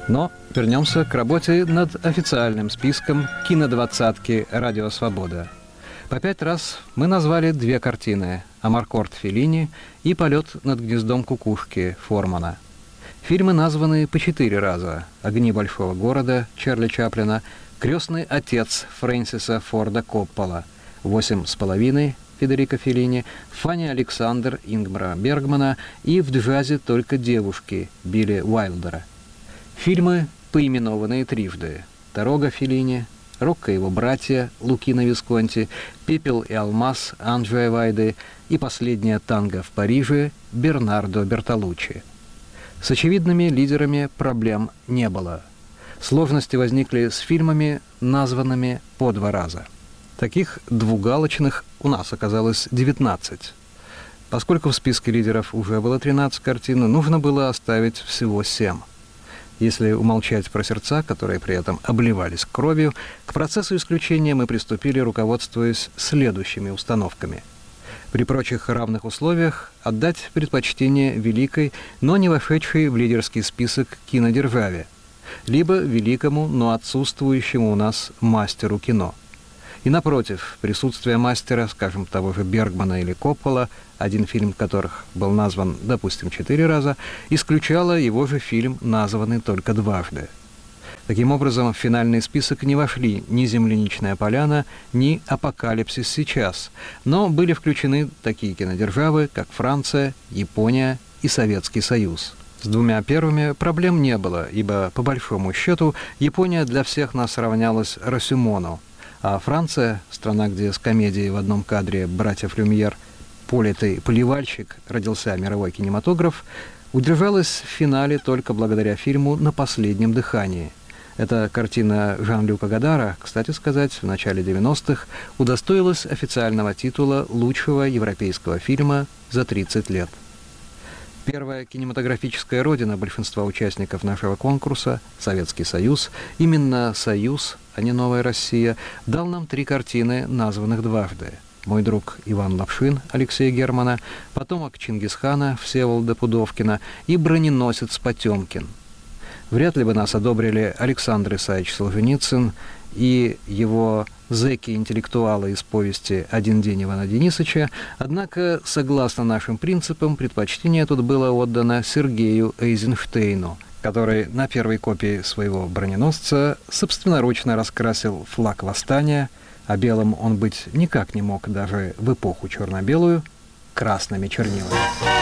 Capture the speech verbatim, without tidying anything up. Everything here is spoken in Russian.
Но вернемся к работе над официальным списком кинодвадцатки «Радио Свобода». По пять раз мы назвали две картины «Амаркорд» Феллини и «Полет над гнездом кукушки» Формана. Фильмы названы по четыре раза: «Огни большого города» Чарли Чаплина, «Крестный отец» Фрэнсиса Форда Коппола, «Восемь с половиной» Федерико Феллини, «Фанни Александр» Ингмара Бергмана и «В джазе только девушки» Билли Уайлдера. Фильмы, поименованные трижды: «Дорога» Феллини, «Рокко и его братья» Лукино Висконти, «Пепел и алмаз» Анджея Вайды и «Последняя танго в Париже» Бернардо Бертолуччи. С очевидными лидерами проблем не было. Сложности возникли с фильмами, названными по два раза. Таких двугалочных у нас оказалось девятнадцать. Поскольку в списке лидеров уже было тринадцать картин, нужно было оставить всего семь. Если умолчать про сердца, которые при этом обливались кровью, к процессу исключения мы приступили, руководствуясь следующими установками. При прочих равных условиях отдать предпочтение великой, но не вошедшей в лидерский список кинодержаве, либо великому, но отсутствующему у нас мастеру кино. И напротив, присутствие мастера, скажем, того же Бергмана или Коппола, один фильм которых был назван, допустим, четыре раза, исключало его же фильм, названный только дважды. Таким образом, в финальный список не вошли ни «Земляничная поляна», ни «Апокалипсис сейчас», но были включены такие кинодержавы, как Франция, Япония и Советский Союз. С двумя первыми проблем не было, ибо, по большому счету, Япония для всех нас равнялась Росюмону, а Франция, страна, где с комедией в одном кадре братьев Люмьер «Политый поливальщик» родился мировой кинематограф, удержалась в финале только благодаря фильму «На последнем дыхании». Эта картина Жан-Люка Годара, кстати сказать, в начале девяностых удостоилась официального титула лучшего европейского фильма за тридцать лет. Первая кинематографическая родина большинства участников нашего конкурса, Советский Союз, именно Союз, а не Новая Россия, дал нам три картины, названных дважды. «Мой друг Иван Лапшин» Алексея Германа, «Потомок Чингисхана» Всеволода Пудовкина и «Броненосец Потемкин». Вряд ли бы нас одобрили Александр Исаевич Солженицын и его зэки-интеллектуалы из повести «Один день Ивана Денисовича», однако, согласно нашим принципам, предпочтение тут было отдано Сергею Эйзенштейну, который на первой копии своего броненосца собственноручно раскрасил флаг восстания, а белым он быть никак не мог даже в эпоху черно-белую, красными чернилами.